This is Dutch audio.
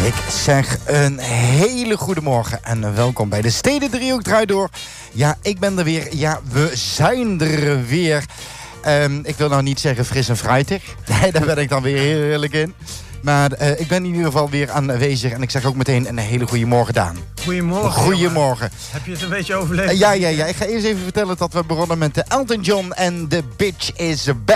Ik zeg een hele goede morgen en welkom bij de Steden Driehoek Draait Door. Ja, ik ben er weer. Ja, we zijn er weer. Ik wil nou niet zeggen fris en fruitig. Nee, daar ben ik dan weer heel eerlijk in. Maar ik ben in ieder geval weer aanwezig en ik zeg ook meteen een hele goede morgen, Daan. Goedemorgen. Goedemorgen. Heb je het een beetje overleefd? Ja. Ik ga eerst even vertellen dat we begonnen met Elton John en The Bitch Is Back.